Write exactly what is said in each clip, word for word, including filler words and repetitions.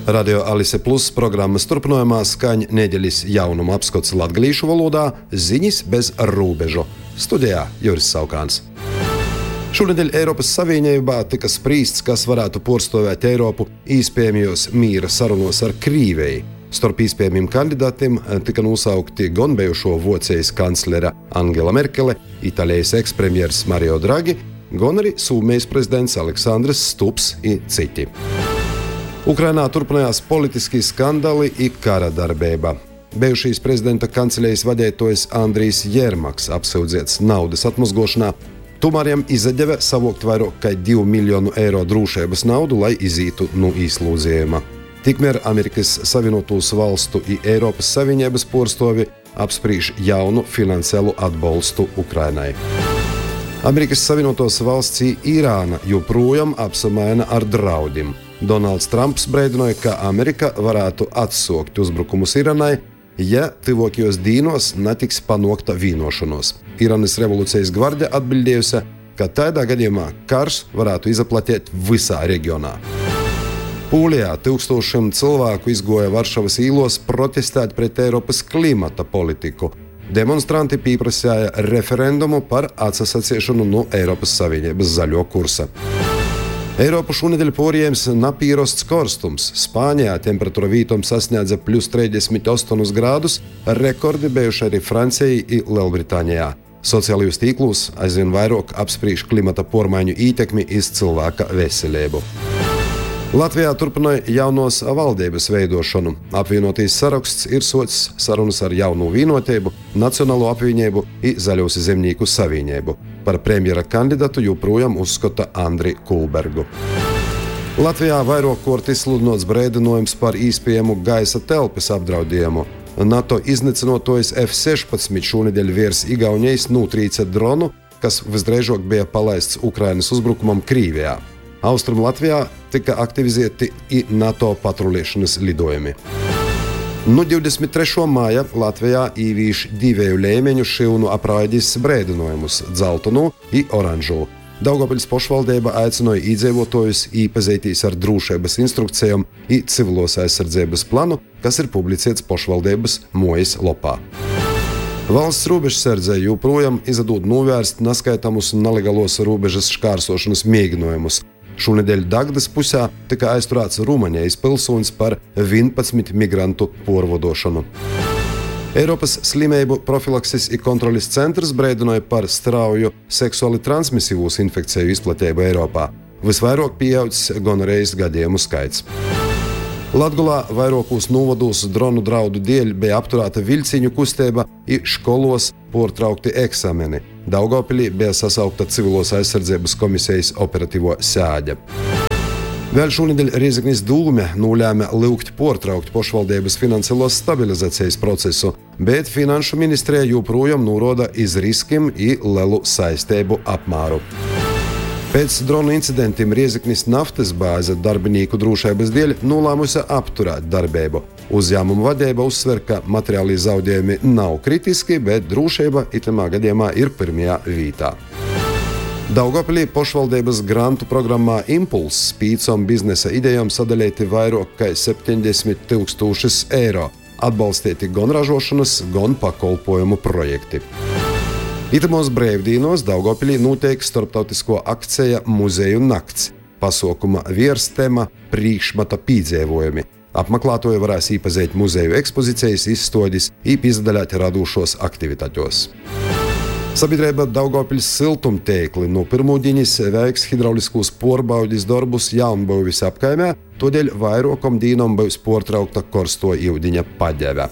Radio Alise Plus programmas turpinājumā skaņ nedēļas jaunumu apskats latgalīšu valodā ziņas bez robežu. Studijā Juris Saukāns. Šonedēļ Eiropas Savienībā tika sprīsts, kas varētu porstovēt Eiropu īspējamajos mīra sarunos ar Krīveju. Starp īspējamiem kandidātiem tika nosaukti gan bijušo Vācijas kanclere Angela Merkele, Itālijas ekspremjers Mario Draghi, gan arī Somijas prezidents Aleksandrs Stubbs un citi. Ukrainā turpinājās politiski skandali un kara darbība. Bijušīs prezidenta kanceļejas vadītājs Andrijs Jermaks apsūdzēts naudas atmazgošanā. Tomēr viņam izdeva savākt vairāk kā divu miljonu eiro drošības naudu, lai izītu no izlūdzējuma. Tikmēr Amerikas Savienotos valstu un Eiropas Savienības porstovi apspriež jaunu finansiālu atbalstu Ukrainai. Amerikas Savienotos valsts un Irāna joprojām apsamaina ar draudiem. Donalds Trumps brēdināja, ka Amerika varētu atsaukt uzbrukumus Irānai, ja tuvākajos dīnos netiks panākta vienošanos. Irānas revolūcijas gvardija atbildējusi, ka tādā gadījumā karš varētu izplatīt visā reģionā. Polijā tūkstošiem cilvēku izgoja Varšavas īlos protestēt pret Eiropas klimata politiku. Demonstranti pieprasīja referendumu par atsasacīšanu no Eiropas Savienības zaļo kursa. Eiropu šonedēļ poriems napīrosts karstums. Spānijā temperatūra vītom sasniedza plus trīsdesmit astoņus grādus, rekordi bijuši arī Francijai un Lielbritānijā. Sociālajos tīklos aizvien vairāk apspriež klimata pormaiņu ietekmi uz cilvēka veselību. Latvijā turpināja jaunos valdības veidošanu. Apvienotīs saraksts ir sots sarunas ar Jauno Vienotību, Nacionālo apvienību un Zaļos zemnieku savienību. Par premjera kandidatu joprojām uzskata Andri Kulbergu. Latvijā vairāk kārt izsludinots brēdinājums par iespējamu gaisa telpas apdraudējumu. NATO iznīcinotais F sešpadsmit šonedēļ virs Igaunijas notrīca dronu, kas visdrīzāk bija palaists Ukrainas uzbrukumam Krīvijā. Austrum Latvijā tika aktivizēti i NATO patrulēšanas lidojumi. No divdesmit trešā māja Latvijā īvīš divēju līmeņu šilnu apraidis brēdinājumus – dzeltonu i oranžu. Daugavpils pašvaldība aicināja iedzīvotājus iepazīties ar drošības instrukcijām i civilos aizsardzības planu, kas ir publicēts pašvaldības mājas lapā. Valsts robežsardze joprojām izdod novērst neskaitāmus nelegālos robežas šķērsošanas mēģinājumus. Šonedēļ Dagdas pusē tika aizturēts Rumānijas pilsonis par vienpadsmit migrantu porvadošanu. Eiropas slimību profilakses un kontroles centrs brēdināja par strauju seksuāli transmisīvos infekciju izplatību Eiropā. Visvairāk pieaudzis gonorējas gadījumu skaits. Latgolā vairākos novados dronu draudu dēļ bija apturēta viļciņu kustība un školos pārtraukti eksameni. Daugavpilī bija sasaukta civilos aizsardzības komisijas operatīvo sēde. Vēl šonedēļ Rēzeknes dūme nolēma lūgt pārtraukt pašvaldības finansiālos stabilizācijas procesu, bet Finanšu ministrija joprojām norāda uz riskiem un lielu saistību apmēru. Pēc dronu incidentiem Rēzeknes naftas bāze darbinieku drošības dēļ nolēmusi apturēt darbību. Uzņēmuma vadība uzsver, ka materiāli zaudējumi nav kritiski, bet drošība itamā gadījumā ir pirmajā vietā. Daugavpilī pašvaldības grantu programmā Impulss pīcom biznesa idejām sadalīti vairāk kā septiņdesmit tūkstošus eiro, atbalstīti gan ražošanas, gan pakalpojumu projekti. Itamos brīvdīnos Daugavpilī notiek starptautisko akcija Muzeju nakts. Pasaukuma vierstema priekšmeta piedzīvojumi. Apmeklētāji varēs iepazīt muzeju ekspozīcijas, izstādes un piedalīties radošos aktivitātos. Sabiedrība Daugavpils siltumtīkli no pirmdienas veiks hidrauliskos pārbaudes darbus jaunbūves apkaimē, tādēļ vairākam dienām būs pārtraukta karsto ūdeņa padeve.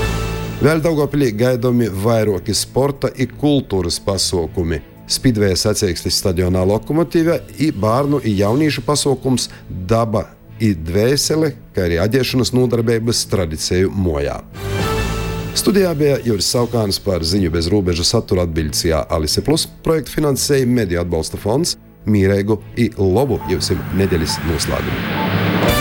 Vēl Daugavpilī gaidāmi vairāki sporta un kultūras pasaukumi. Spidveja sacīkstes stadionā Lokomotīve un bērnu un jauniešu pasaukums Daba un dvēsele, kā arī adiešanas nodarbības tradiciju mojā. Studijā bija Juris Saukāns par ziņu bez robežu satura atbildījā Alise Plus projektu finansēja Mediju atbalsta fonds. Mīrēgu un labu jums nedēļas noslēgumu!